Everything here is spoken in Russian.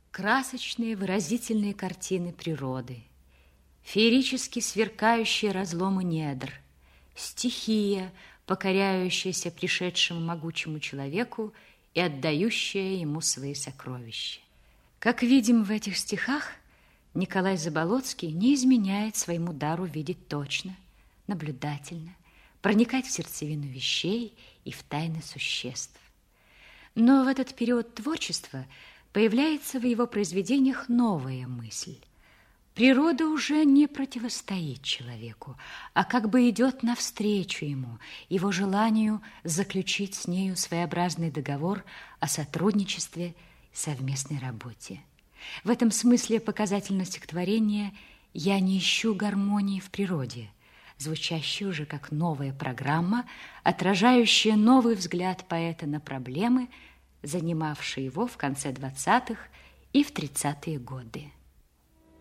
Красочные выразительные картины природы, феерически сверкающие разломы недр, стихия, покоряющаяся пришедшему могучему человеку и отдающая ему свои сокровища. Как видим в этих стихах, Николай Заболоцкий не изменяет своему дару видеть точно, наблюдательно, проникать в сердцевину вещей и в тайны существ. Но в этот период творчества появляется в его произведениях новая мысль. Природа уже не противостоит человеку, а как бы идет навстречу ему, его желанию заключить с нею своеобразный договор о сотрудничестве и совместной работе. В этом смысле показательно стихотворение «Я не ищу гармонии в природе», звучащее уже как новая программа, отражающая новый взгляд поэта на проблемы, занимавшие его в конце 20-х и в 30-е годы.